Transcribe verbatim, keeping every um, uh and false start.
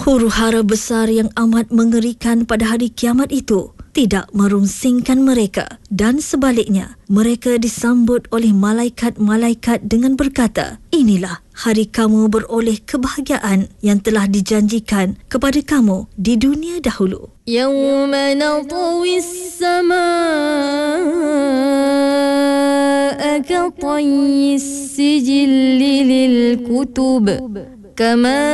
Huru-hara besar yang amat mengerikan pada hari kiamat itu tidak merungsingkan mereka, dan sebaliknya mereka disambut oleh malaikat-malaikat dengan berkata, inilah hari kamu beroleh kebahagiaan yang telah dijanjikan kepada kamu di dunia dahulu. Yawma natwis samaa ka tayyis sijilli lil kutub kama